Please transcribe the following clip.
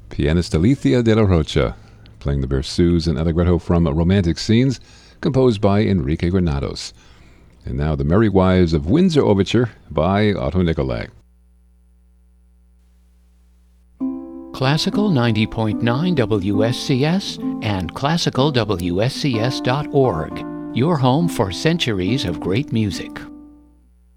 Pianist Alicia de la Rocha, playing the Berceuse and Allegretto from Romantic Scenes, composed by Enrique Granados. And now the Merry Wives of Windsor Overture by Otto Nikolak. Classical 90.9 WSCS and classicalwscs.org, your home for centuries of great music.